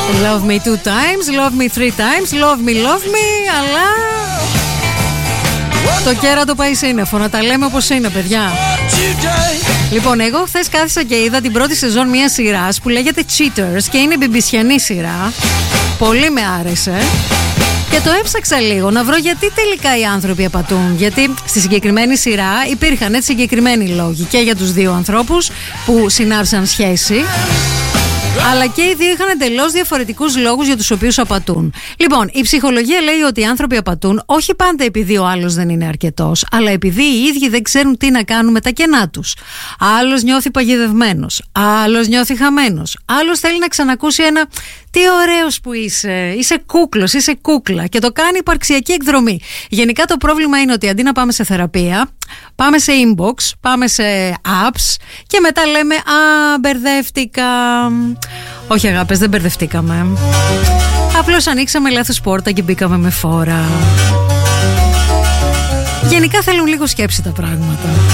Love me 2 times, love me 3 times, love me, αλλά το κέρατο πάει σύννεφο, να τα λέμε όπως είναι, παιδιά. Λοιπόν, εγώ χθες κάθισα και είδα την πρώτη σεζόν μιας σειράς που λέγεται Cheaters και είναι μπιμπισιανή σειρά. Πολύ με άρεσε. Και το έψαξα λίγο να βρω γιατί τελικά οι άνθρωποι απατούν. Γιατί στη συγκεκριμένη σειρά υπήρχαν έτσι συγκεκριμένοι λόγοι και για τους δύο ανθρώπους που συνάψαν σχέση, αλλά και οι δύο είχαν εντελώς διαφορετικούς λόγους για τους οποίους απατούν. Λοιπόν, η ψυχολογία λέει ότι οι άνθρωποι απατούν όχι πάντα επειδή ο άλλος δεν είναι αρκετός, αλλά επειδή οι ίδιοι δεν ξέρουν τι να κάνουν με τα κενά τους. Άλλος νιώθει παγιδευμένος, άλλος νιώθει χαμένος, άλλος θέλει να ξανακούσει ένα «Τι ωραίος που είσαι κούκλος, είσαι κούκλα» και το κάνει υπαρξιακή εκδρομή. Γενικά το πρόβλημα είναι ότι αντί να πάμε σε θεραπεία, πάμε σε inbox, πάμε σε apps και μετά λέμε «Α, μπερδεύτηκα». Όχι αγάπες, δεν μπερδευτήκαμε. Απλώς ανοίξαμε λάθος πόρτα και μπήκαμε με φόρα. Γενικά θέλουν λίγο σκέψη τα πράγματα.